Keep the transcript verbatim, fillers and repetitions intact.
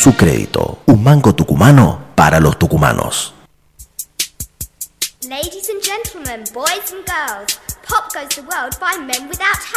Su crédito, un banco tucumano para los tucumanos. Ladies and gentlemen, boys and girls, pop goes the world by Men Without